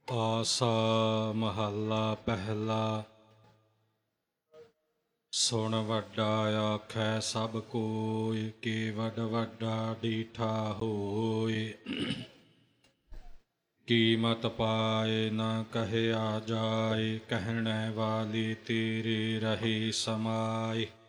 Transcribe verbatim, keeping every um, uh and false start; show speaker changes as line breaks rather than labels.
ਆਸਾ ਮਹੱਲਾ ਪਹਿਲਾ। ਸੁਣ ਵੱਡਾ ਆਖੈ ਸਭ ਕੋਈ, ਕੀ ਵੱਡ ਵੱਡਾ ਡੀਠਾ ਹੋਇ। ਕੀਮਤ ਪਾਏ ਨ ਕਹਿਆ ਜਾਇ, ਕਹਿਣੇ ਵਾਲੀ ਤੇਰੀ ਰਹੀ ਸਮਾਈ।